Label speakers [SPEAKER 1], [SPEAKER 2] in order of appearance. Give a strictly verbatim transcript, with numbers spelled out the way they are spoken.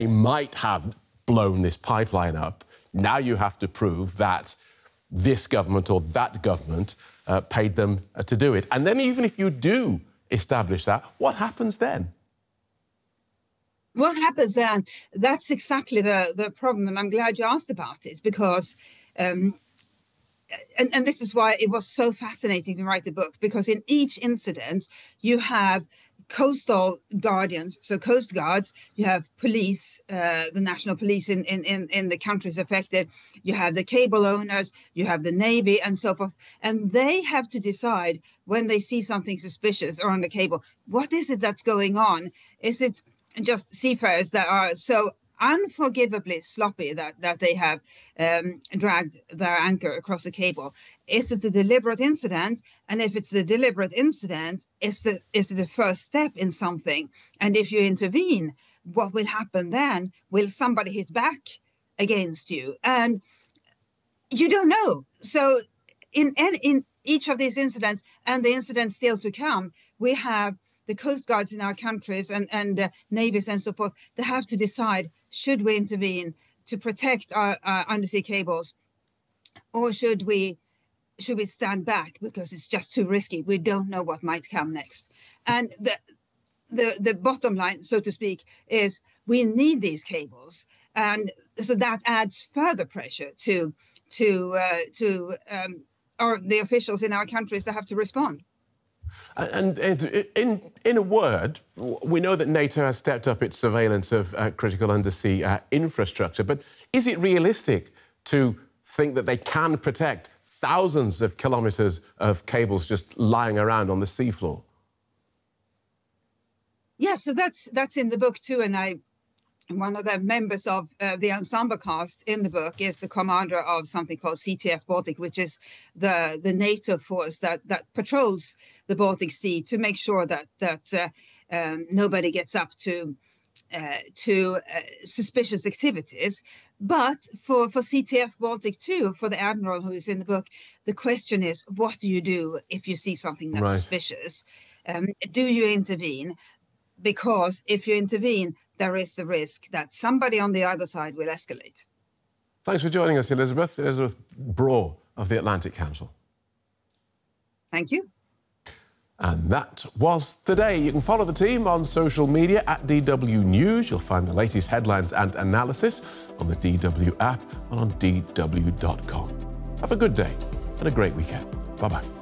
[SPEAKER 1] He might have blown this pipeline up. Now you have to prove that this government or that government uh, paid them uh, to do it. And then even if you do establish that, what happens then?
[SPEAKER 2] What happens then? That's exactly the, the problem, and I'm glad you asked about it, because, um, and, and this is why it was so fascinating to write the book, because in each incident you have coastal guardians, so coast guards, you have police, uh, the national police in, in, in, in the countries affected, you have the cable owners, you have the Navy and so forth. And they have to decide when they see something suspicious or on the cable, what is it that's going on? Is it just seafarers that are so unforgivably sloppy that, that they have um, dragged their anchor across the cable? Is it a deliberate incident? And if it's the deliberate incident, is it, is it the first step in something? And if you intervene, what will happen then? Will somebody hit back against you? And you don't know. So in, in each of these incidents and the incidents still to come, we have the coast guards in our countries and, and uh, navies and so forth, they have to decide, should we intervene to protect our, our undersea cables, or should we should we stand back because it's just too risky? We don't know what might come next. And the the the bottom line, so to speak, is we need these cables, and so that adds further pressure to to uh, to um, our the officials in our countries that have to respond.
[SPEAKER 1] And in, in a word, we know that NATO has stepped up its surveillance of uh, critical undersea uh, infrastructure, but is it realistic to think that they can protect thousands of kilometres of cables just lying around on the seafloor?
[SPEAKER 2] Yeah, so that's that's in the book too, and I one of the members of uh, the ensemble cast in the book is the commander of something called C T F Baltic, which is the, the NATO force that, that patrols the Baltic Sea to make sure that that uh, um, nobody gets up to uh, to uh, suspicious activities. But for, for C T F Baltic too, for the admiral who is in the book, the question is, what do you do if you see something that's right. suspicious? Um, do you intervene? Because if you intervene, there is the risk that somebody on the other side will escalate.
[SPEAKER 1] Thanks for joining us, Elizabeth. Elizabeth Braw of the Atlantic Council.
[SPEAKER 2] Thank you.
[SPEAKER 1] And that was the day. You can follow the team on social media at D W News. You'll find the latest headlines and analysis on the D W app and on D W dot com. Have a good day and a great weekend. Bye-bye.